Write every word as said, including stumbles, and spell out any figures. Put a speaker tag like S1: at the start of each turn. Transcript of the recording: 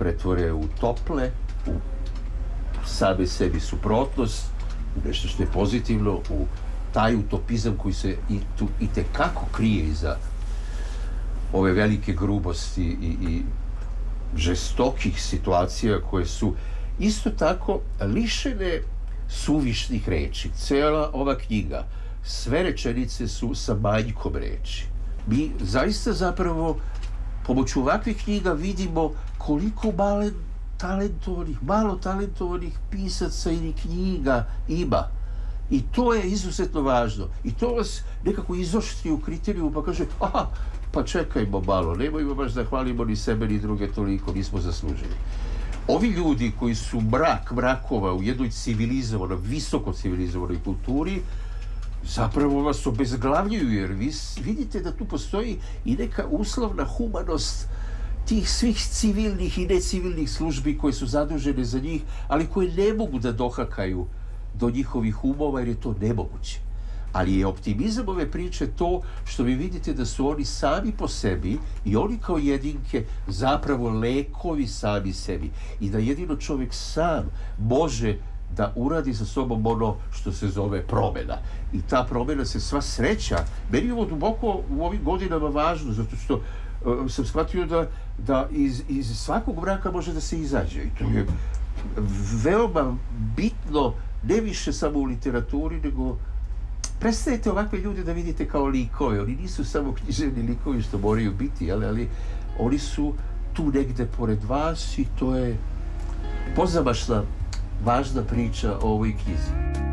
S1: pretvore u tople, u same sebi suprotnost, u nešto što je pozitivno, u taj utopizam koji se i, tu, i tekako krije iza ove velike grubosti i, i žestokih situacija koje su isto tako lišene suvišnih reči. Cijela ova knjiga, sve rečenice su sa manjkom reči. Mi zaista zapravo pomoću ovakvih knjiga vidimo koliko male talentovanih, malo talentovanih pisaca ili knjiga ima. I to je izuzetno važno. I to vas nekako izoštri u kriteriju pa kaže, aha, pa čekajmo malo, nemojmo baš da hvalimo ni sebe ni druge toliko, nismo zaslužili. Ovi ljudi koji su mrak mrakova u jednoj civilizovanoj, visoko civilizovanoj kulturi, zapravo vas obezglavljuju, jer vi vidite da tu postoji i neka uslovna humanost tih svih civilnih i necivilnih službi koje su zadužene za njih, ali koje ne mogu da dohakaju do njihovih umova, jer je to nemoguće. Ali je optimizam ove priče to što vi vidite da su oni sami po sebi i oni kao jedinke zapravo lekovi sami sebi i da jedino čovjek sam može da uradi sa sobom ono što se zove promjena. I ta promjena se sva sreća. Meni je ovo duboko u ovim godinama važno, zato što uh, sam shvatio da, da iz, iz svakog mraka može da se izađe. I to je veoma bitno, ne više samo u literaturi, nego prestajete ovakve ljude da vidite kao likove. Oni nisu samo književni likovi što moraju biti, ali, ali oni su tu negde pored vas i to je pozamašna, važna priča o ovoj knjizi.